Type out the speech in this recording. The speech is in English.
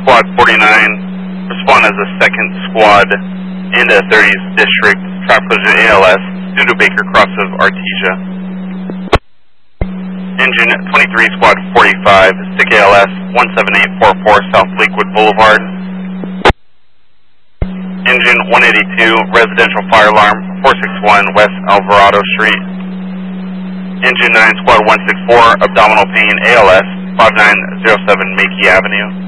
Squad 49, respond as a second squad in the 30th District, traffic collision ALS due to Baker Cross of Artesia. Engine 23 Squad 45, stick ALS 17844 South Lakewood Boulevard. Engine 182, residential fire alarm 461 West Alvarado Street. Engine 9 Squad 164, abdominal pain ALS 5907 Makey Avenue.